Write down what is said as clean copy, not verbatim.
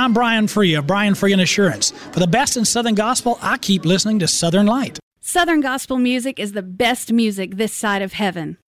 I'm Brian Free of Brian Free and Assurance. For the best in Southern Gospel, I keep listening to Southern Light. Southern Gospel music is the best music this side of heaven.